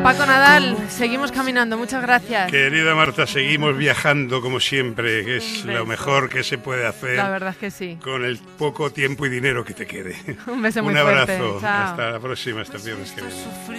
Paco Nadal, seguimos caminando, muchas gracias. Querida Marta, seguimos viajando como siempre, que es lo mejor que se puede hacer. La verdad es que sí. Con el poco tiempo y dinero que te quede. Un beso muy fuerte. Un abrazo. Chao. Hasta la próxima, hasta el viernes que viene.